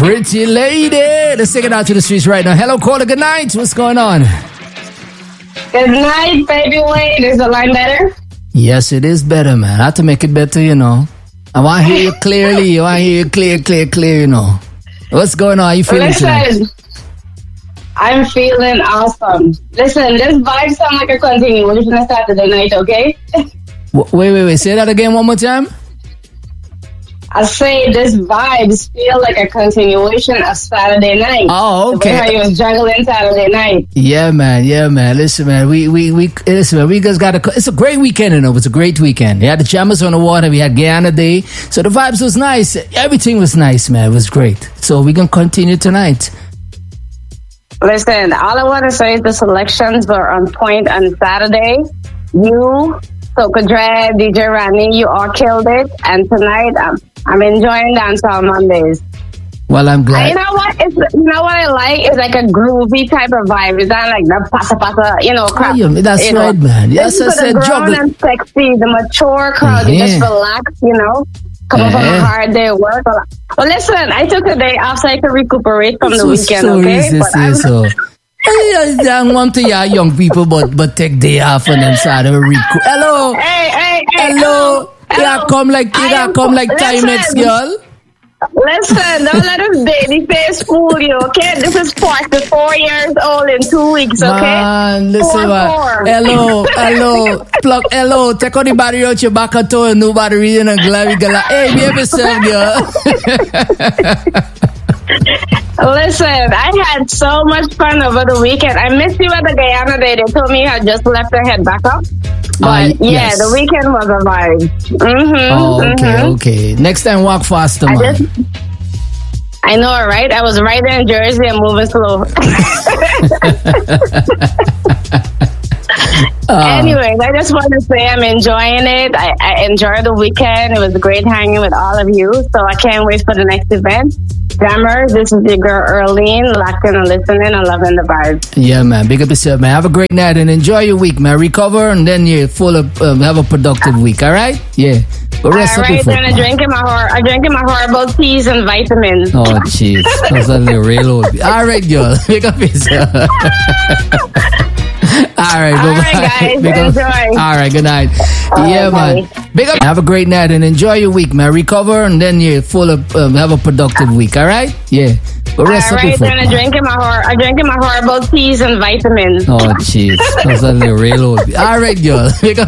Pretty lady. Let's take it out to the streets right now. Hello, caller. Good night. What's going on? Good night, baby Wade. Is the line better? Yes, it is better, man. I have to make it better, you know. I want to hear you clearly. I want to hear you clear, you know. What's going on? How you feeling today? I'm feeling awesome. Listen, this vibe sounds like a continuation of Saturday night, okay? Wait. Say that again one more time. I say this vibes feel like a continuation of Saturday night. Oh, okay. The way how you was juggling Saturday night. Yeah, man. Listen, man. We just got it's a great weekend, you know. It was a great weekend. We had the Jammers on the Water. We had Guyana Day. So the vibes was nice. Everything was nice, man. It was great. So we're going to continue tonight. Listen, all I want to say is the selections were on point on Saturday. You, Soca Dread, DJ Rani, you all killed it. And tonight, I'm enjoying Dancehall Mondays. Well, I'm glad. You know what? You know what I like? It's like a groovy type of vibe. It's not like the pasa, you know, crap. Oh, that's right, man. Yes, I said grown and sexy, the mature crowd. You just relax, you know. Coming from a hard day of work. Well, listen, I took a day off so I could recuperate from the weekend, okay? I don't want to hear young people, but take day off and then start to recoup. Hello. Hey. Hello. Yeah, come like Timex, girl. Listen, don't let us baby face fool you, okay? This is 44 years old in 2 weeks, okay? Man, listen, man. Hello. Take out the battery out your back at all. No battery in a glad. Hey, behave yourself, girl. Listen, I had so much fun over the weekend. I missed you at the Guyana Day. They told me you had just left to head back up. But yes. The weekend was a vibe. Okay. Next time, walk faster, man. I know, right? I was right there in Jersey and moving slow. Anyways, I just want to say I'm enjoying it. I enjoyed the weekend. It was great hanging with all of you. So I can't wait for the next event. Jammers, this is your girl Earlene, locked in and listening and loving the vibes. Yeah, man. Big up yourself, man. Have a great night and enjoy your week, man. Recover and then you're full of have a productive week. All right? Yeah. But rest up your foot, I'm drinking my horrible teas and vitamins. Oh, jeez. That's a little real old. All right, girl. Big up yourself. All right, guys. Enjoy. All right, good night. Yeah, man. Big up. Have a great night and enjoy your week, man. Recover and then you're full of have a productive week. All right? Yeah. But rest up your foot. I'm drinking my horrible teas and vitamins. Oh, jeez. That's a little real old. All right, girl. Big up.